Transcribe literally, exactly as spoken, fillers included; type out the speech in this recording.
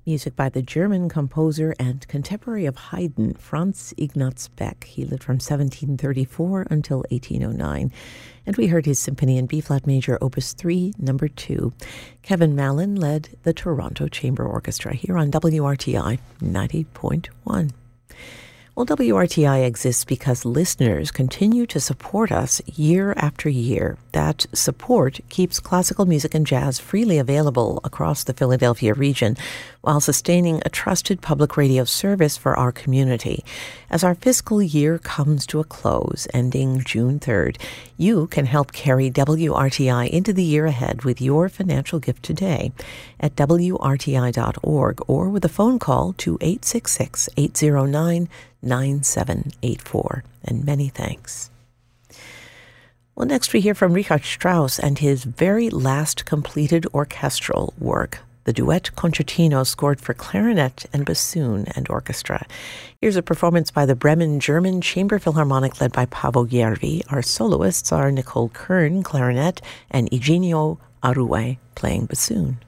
Music by the German composer and contemporary of Haydn, Franz Ignaz Beck. He lived from seventeen thirty-four until eighteen oh nine. And we heard his symphony in B-flat major, Opus three, number two. Kevin Mallon led the Toronto Chamber Orchestra here on W R T I ninety point one. Well, W R T I exists because listeners continue to support us year after year. That support keeps classical music and jazz freely available across the Philadelphia region while sustaining a trusted public radio service for our community. As our fiscal year comes to a close, ending June third, you can help carry W R T I into the year ahead with your financial gift today at W R T I dot org or with a phone call to eight six six, eight oh nine, nine seven eight four. And many thanks. Well, next we hear from Richard Strauss and his very last completed orchestral work, the duet concertino scored for clarinet and bassoon and orchestra. Here's a performance by the Bremen German Chamber Philharmonic led by Paavo Järvi. Our soloists are Nicole Kern, clarinet, and Eugenio Arue playing bassoon.